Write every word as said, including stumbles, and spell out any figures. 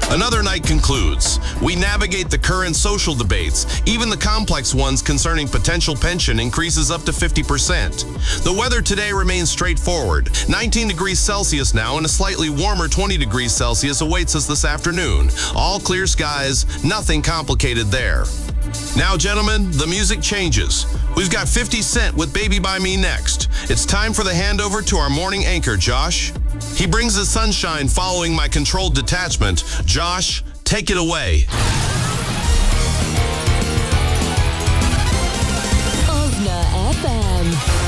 Another night concludes. We navigate the current social debates, even the complex ones concerning potential pension increases up to fifty percent. The weather today remains straightforward. nineteen degrees Celsius now and a slightly warmer twenty degrees Celsius awaits us this afternoon. All clear skies, nothing complicated there. Now, gentlemen, the music changes. We've got fifty Cent with Baby by Me next. It's time for the handover to our morning anchor, Josh. He brings the sunshine following my controlled detachment. Josh, take it away. Osna F M.